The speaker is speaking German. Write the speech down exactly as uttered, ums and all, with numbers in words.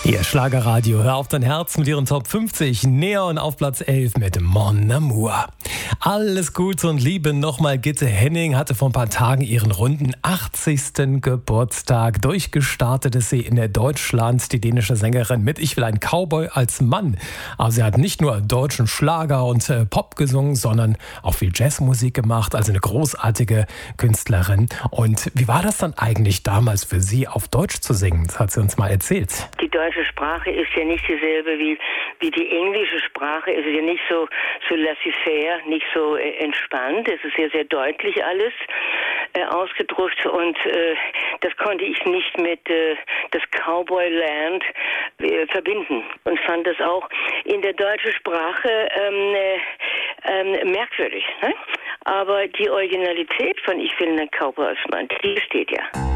Ihr Schlagerradio, hör auf dein Herz mit ihren Top fünfzig. Neon auf Platz elf mit Mon Amour. Alles Gute und Liebe nochmal. Gitte Henning hatte vor ein paar Tagen ihren runden achtzigsten Geburtstag. Durchgestartet ist sie in der Deutschland, die dänische Sängerin mit Ich will ein Cowboy als Mann. Aber sie hat nicht nur deutschen Schlager und äh, Pop gesungen, sondern auch viel Jazzmusik gemacht. Also eine großartige Künstlerin. Und wie war das dann eigentlich damals für sie, auf Deutsch zu singen? Das hat sie uns mal erzählt. Die deutsche Sprache ist ja nicht dieselbe wie, wie die englische Sprache. Es ist ja nicht so, so laissez-faire, nicht so äh, entspannt. Es ist sehr, sehr deutlich alles äh, ausgedrückt und äh, das konnte ich nicht mit äh, das Cowboy-Land äh, verbinden und fand das auch in der deutschen Sprache ähm, äh, ähm, merkwürdig. Ne? Aber die Originalität von Ich will einen Cowboy als Mann, die steht ja.